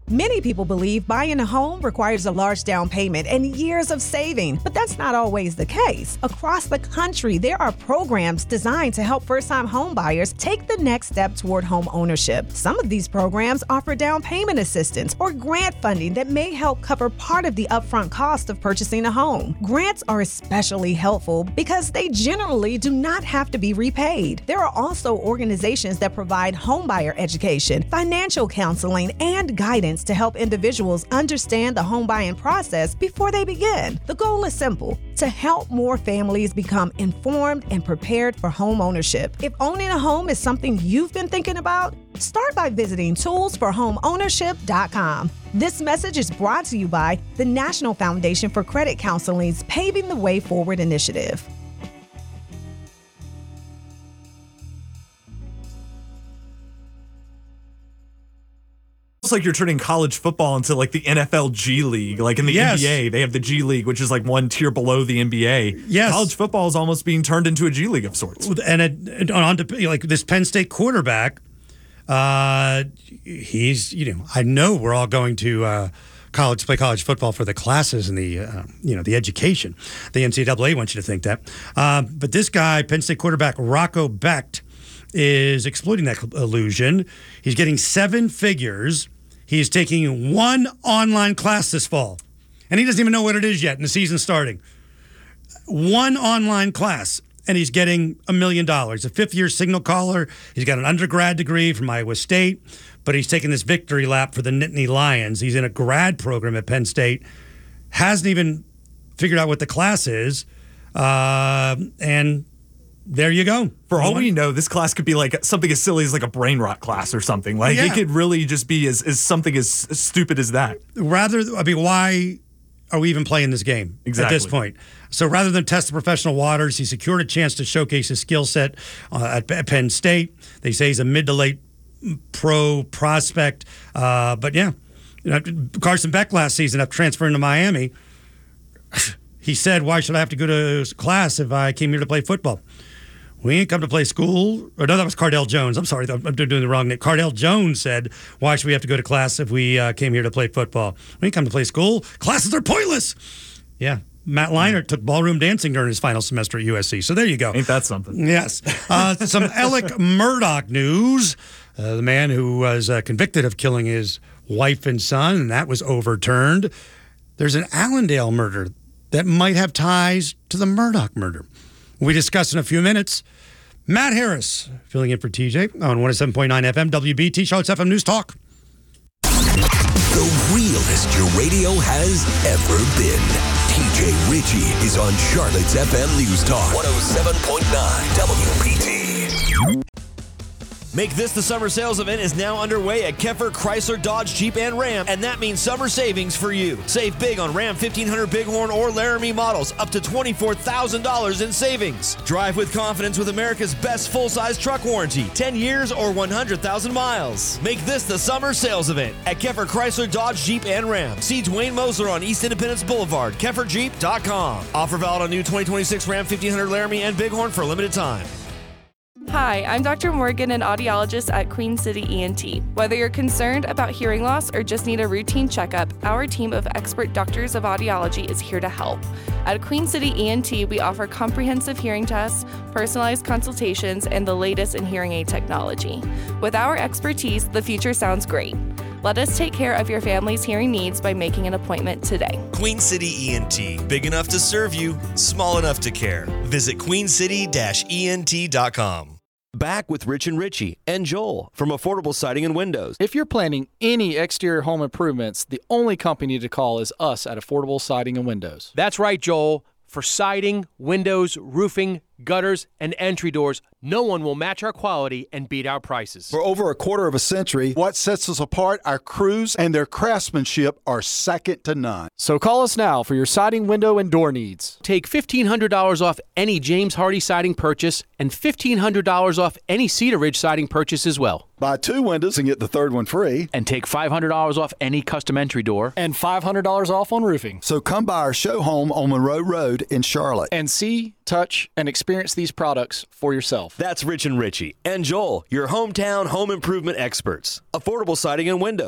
Many people believe buying a home requires a large down payment and years of saving, but that's not always the case. Across the country, there are programs designed to help first-time home buyers take the next step toward home ownership. Some of these programs offer down payment assistance or grant funding that may help cover part of the upfront cost of purchasing a home. Grants are especially helpful because they generally do not have to be repaid. There are also organizations that provide homebuyer education, financial counseling, and guidance to help individuals understand the home buying process before they begin. The goal is simple: to help more families become informed and prepared for home ownership. If owning a home is something you've been thinking about, start by visiting toolsforhomeownership.com. This message is brought to you by the National Foundation for Credit Counseling's Paving the Way Forward initiative. It's like you're turning college football into like the NFL G League. Like in the NBA, they have the G League, which is like one tier below the NBA. Yes. College football is almost being turned into a G League of sorts. And on to like this Penn State quarterback, he's, I know we're all going to play college football for the classes and the education. The NCAA wants you to think that. But this guy, Penn State quarterback Rocco Becht, is exploiting that illusion. He's getting 7 figures. He's taking one online class this fall, and he doesn't even know what it is yet, and the season's starting. One online class, and he's getting $1 million. A 5th-year signal caller. He's got an undergrad degree from Iowa State, but he's taking this victory lap for the Nittany Lions. He's in a grad program at Penn State, hasn't even figured out what the class is, and there you go. For all we know, this class could be like something as silly as like a brain rot class or something. Like it could really just be as something as stupid as that. Why are we even playing this game at this point? So rather than test the professional waters, he secured a chance to showcase his skill set at Penn State. They say he's a mid to late pro prospect. But yeah, Carson Beck last season after transferring to Miami, he said, "Why should I have to go to class if I came here to play football? We ain't come to play school." Or no, that was Cardell Jones. I'm sorry, I'm doing the wrong name. Cardell Jones said, "Why should we have to go to class if we came here to play football? We ain't come to play school. Classes are pointless." Yeah. Matt Leinart took ballroom dancing during his final semester at USC. So there you go. Ain't that something? Yes. Some Alec Murdaugh news. The man who was convicted of killing his wife and son, and that was overturned. There's an Allendale murder that might have ties to the Murdaugh murder. We discuss in a few minutes. Matt Harris, filling in for TJ on 107.9 FM, WBT, Charlotte's FM News Talk. The realest your radio has ever been. TJ Ritchie is on Charlotte's FM News Talk, 107.9 WBT. Make This the Summer Sales Event is now underway at Keffer Chrysler Dodge Jeep and Ram, and that means summer savings for you. Save big on Ram 1500 Bighorn or Laramie models, up to $24,000 in savings. Drive with confidence with America's best full-size truck warranty, 10 years or 100,000 miles. Make this the summer sales event at Keffer Chrysler Dodge Jeep and Ram. See Dwayne Mosler on East Independence Boulevard, KefferJeep.com. Offer valid on new 2026 Ram 1500 Laramie and Bighorn for a limited time. Hi, I'm Dr. Morgan, an audiologist at Queen City ENT. Whether you're concerned about hearing loss or just need a routine checkup, our team of expert doctors of audiology is here to help. At Queen City ENT, we offer comprehensive hearing tests, personalized consultations, and the latest in hearing aid technology. With our expertise, the future sounds great. Let us take care of your family's hearing needs by making an appointment today. Queen City ENT, big enough to serve you, small enough to care. Visit queencity-ent.com. Back with Rich and Richie and Joel from Affordable Siding and Windows. If you're planning any exterior home improvements, the only company to call is us at Affordable Siding and Windows. That's right, Joel. For siding, windows, roofing, gutters, and entry doors, no one will match our quality and beat our prices. For over a quarter of a century, what sets us apart, our crews and their craftsmanship are second to none. So call us now for your siding, window, and door needs. Take $1,500 off any James Hardy siding purchase and $1,500 off any Cedar Ridge siding purchase as well. Buy 2 windows and get the third one free. And take $500 off any custom entry door. And $500 off on roofing. So come by our show home on Monroe Road in Charlotte. And see, touch, and experience these products for yourself. That's Rich and Richie and Joel, your hometown home improvement experts. Affordable Siding and Windows.